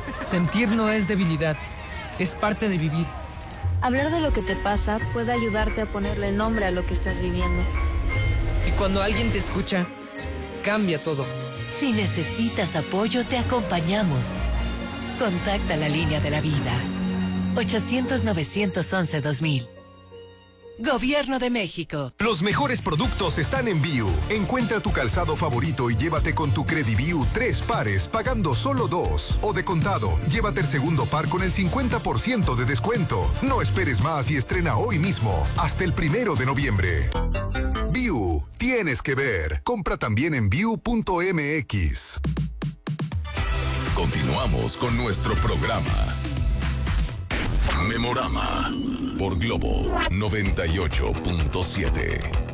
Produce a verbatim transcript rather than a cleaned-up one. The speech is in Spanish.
Sentir no es debilidad, es parte de vivir. Hablar de lo que te pasa puede ayudarte a ponerle nombre a lo que estás viviendo. Y cuando alguien te escucha, cambia todo. Si necesitas apoyo, te acompañamos. Contacta la línea de la vida. ochocientos, novecientos once, dos mil. Gobierno de México. Los mejores productos están en Viu. Encuentra tu calzado favorito y llévate con tu Crediviu tres pares pagando solo dos. O de contado, llévate el segundo par con el cincuenta por ciento de descuento. No esperes más y estrena hoy mismo, hasta el primero de noviembre. Viu, tienes que ver. Compra también en viu punto m x. Continuamos con nuestro programa. Memorama por Globo noventa y ocho punto siete.